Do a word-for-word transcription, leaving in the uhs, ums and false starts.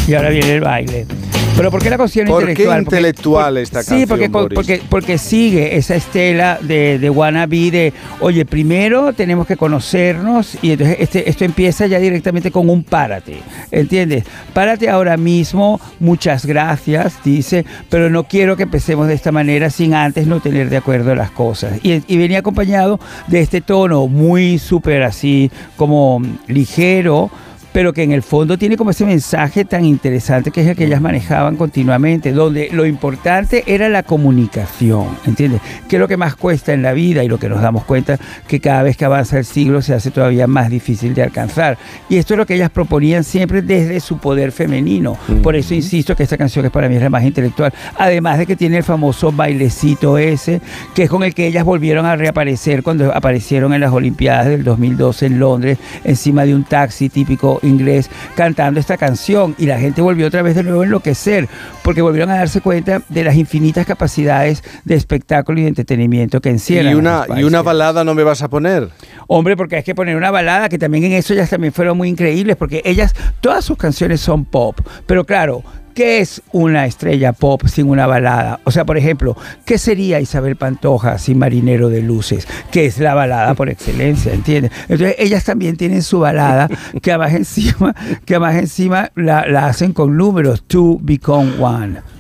y ahora viene el baile. ¿Pero por qué la considero ¿Por intelectual? qué intelectual porque, esta sí, canción, porque, Boris? porque, porque sigue esa estela de, de wannabe de, oye, primero tenemos que conocernos y entonces este, esto empieza ya directamente con un párate, ¿entiendes? Párate ahora mismo, muchas gracias, dice, pero no quiero que empecemos de esta manera sin antes no tener de acuerdo las cosas. Y, y venía acompañado de este tono muy súper así, como ligero, pero que en el fondo tiene como ese mensaje tan interesante que es el que ellas manejaban continuamente, donde lo importante era la comunicación, ¿entiendes? Que es lo que más cuesta en la vida y lo que nos damos cuenta que cada vez que avanza el siglo se hace todavía más difícil de alcanzar. Y esto es lo que ellas proponían siempre desde su poder femenino. Uh-huh. Por eso insisto que esta canción es para mí es la más intelectual. Además de que tiene el famoso bailecito ese, que es con el que ellas volvieron a reaparecer cuando aparecieron en las Olimpiadas del dos mil doce en Londres, encima de un taxi típico inglés cantando esta canción, y la gente volvió otra vez de nuevo a enloquecer porque volvieron a darse cuenta de las infinitas capacidades de espectáculo y de entretenimiento que encierran. ¿Y una, ¿y una balada no me vas a poner? Hombre, porque hay que poner una balada, que también en eso ellas también fueron muy increíbles, porque ellas, todas sus canciones son pop, pero claro, ¿qué es una estrella pop sin una balada? O sea, por ejemplo, ¿qué sería Isabel Pantoja sin Marinero de Luces? Que es la balada por excelencia, ¿entiendes? Entonces, ellas también tienen su balada, que además encima, que además encima la, la hacen con números, Two Become One.